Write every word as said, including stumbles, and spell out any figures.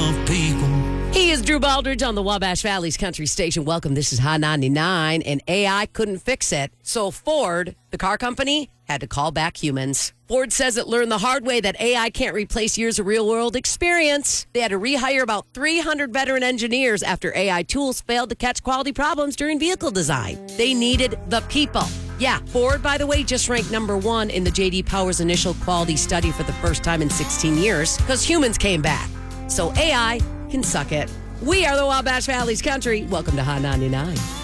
of people. He is Drew Baldridge on the Wabash Valley's Country Station. Welcome. This is Hot ninety-nine, and A I couldn't fix it. So Ford, the car company, had to call back humans. Ford says it learned the hard way that A I can't replace years of real-world experience. They had to rehire about three hundred veteran engineers after A I tools failed to catch quality problems during vehicle design. They needed the people. Yeah, Ford, by the way, just ranked number one in the J D Power's initial quality study for the first time in sixteen years because humans came back. So A I can suck it. We are the Wabash Valley's Country. Welcome to Hot ninety-nine.